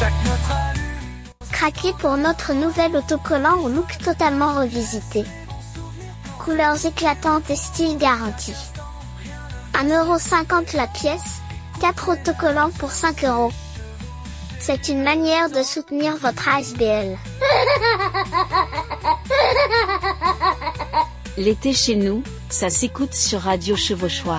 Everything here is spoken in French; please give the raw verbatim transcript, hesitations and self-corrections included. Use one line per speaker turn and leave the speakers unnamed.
Craquez pour notre nouvel autocollant au look totalement revisité. Couleurs éclatantes et style garanti. un euro cinquante la pièce, quatre autocollants pour cinq euros. C'est une manière de soutenir votre A S B L.
L'été chez nous, ça s'écoute sur Radio Chevauchoir.